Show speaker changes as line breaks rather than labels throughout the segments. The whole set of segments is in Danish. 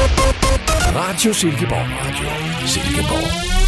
Radio Silkeborg. Radio Silkeborg.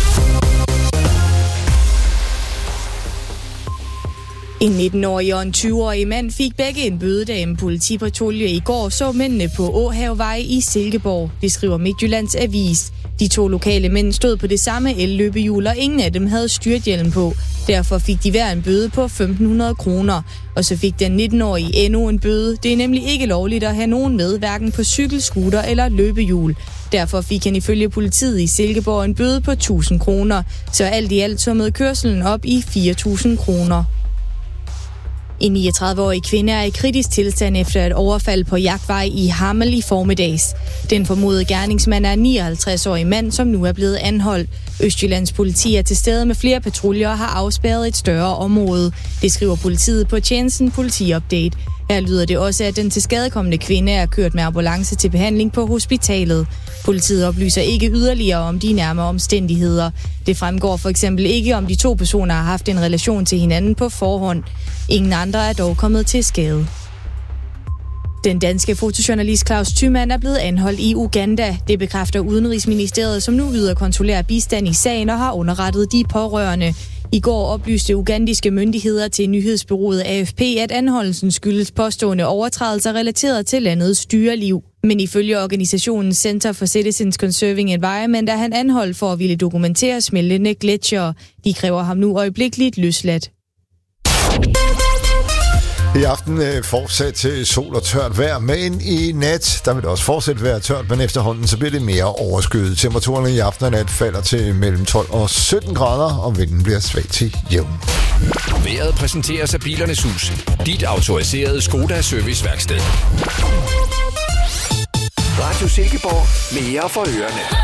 En 19-årig og en 20-årig mand fik begge en bøde, da en politipatrulje i går så mændene på Åhavevej i Silkeborg. Det skriver Midtjyllands Avis. De to lokale mænd stod på det samme elløbehjul, og ingen af dem havde styrthjelm på. Derfor fik de hver en bøde på 1.500 kroner. Og så fik den 19-årige endnu en bøde. Det er nemlig ikke lovligt at have nogen med, hverken på cykel, scooter eller løbehjul. Derfor fik han ifølge politiet i Silkeborg en bøde på 1.000 kroner. Så alt i alt summede kørselen op i 4.000 kroner. En 39-årig kvinde er i kritisk tilstand efter et overfald på Jagtvej i Hammel i formiddags. Den formodede gerningsmand er en 59-årig mand, som nu er blevet anholdt. Østjyllands politi er til stede med flere patruljer og har afspærret et større område. Det skriver politiet på tjenesten Politiupdate. Her lyder det også, at den tilskadekomne kvinde er kørt med ambulance til behandling på hospitalet. Politiet oplyser ikke yderligere om de nærmere omstændigheder. Det fremgår for eksempel ikke, om de to personer har haft en relation til hinanden på forhånd. Ingen andre er dog kommet til skade. Den danske fotojournalist Claus Thymann er blevet anholdt i Uganda. Det bekræfter Udenrigsministeriet, som nu yder konsulær bistand i sagen og har underrettet de pårørende. I går oplyste ugandiske myndigheder til nyhedsbureauet AFP, at anholdelsen skyldes påstående overtrædelser relateret til landets dyreliv. Men ifølge organisationen Center for Citizens Conserving Environment er han anholdt for at ville dokumentere smeltende gletsjere. De kræver ham nu øjeblikkeligt løsladt.
I aften fortsat til sol og tørt vejr, men i nat, der vil det også fortsat være tørt, men efterhånden så bliver det mere overskyet. Temperaturerne i aften og nat falder til mellem 12 og 17 grader, og vinden bliver svag til jævn.
Vejret præsenteres af Bilernes Hus. Dit autoriserede Skoda serviceværksted. Radio Silkeborg. Mere for ørerne.